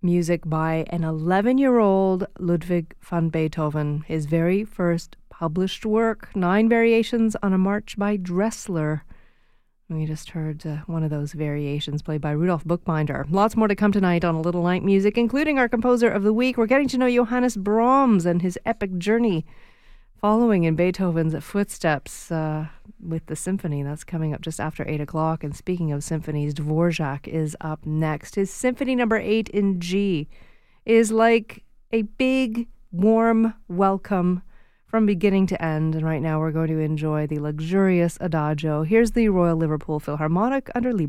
music by an 11-year-old Ludwig van Beethoven, his very first published work, 9 variations on a march by Dressler. We just heard one of those variations played by Rudolf Buchbinder. Lots more to come tonight on A Little Night Music, including our composer of the week. We're getting to know Johannes Brahms and his epic journey following in Beethoven's footsteps with the symphony. That's coming up just after 8 o'clock. And speaking of symphonies, Dvorak is up next. His Symphony No. 8 in G is like a big, warm welcome from beginning to end. And right now we're going to enjoy the luxurious Adagio. Here's the Royal Liverpool Philharmonic under Lieber.